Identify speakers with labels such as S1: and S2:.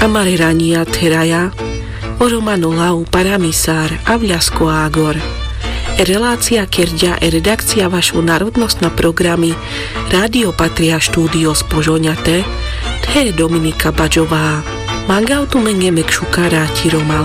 S1: Amarerania Teraja, o Romano Lau Paramisár a Vľasko Ágor. Relácia Kerďa je redakcia vašu národnostná programy Rádio Patria štúdio spožoňate, the Dominika Baďová. Mangautu menge mekšuka ráti Romal.